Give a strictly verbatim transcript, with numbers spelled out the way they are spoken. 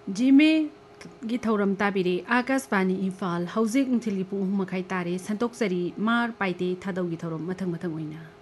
जिमे गी थौरम ताबिरे आकाशवाणी इम्फाल हौजिक नुथिली पुंग मखाई तारे संतोकचरी मार पाइते थादौगी थौरम मथंग मथंग ओइना।